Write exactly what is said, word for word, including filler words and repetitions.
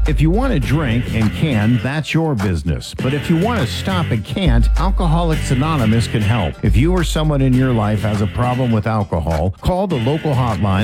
If you want to drink and can, that's your business. But if you want to stop and can't, Alcoholics Anonymous can help. If you or someone in your life has a problem with alcohol, call the local hotline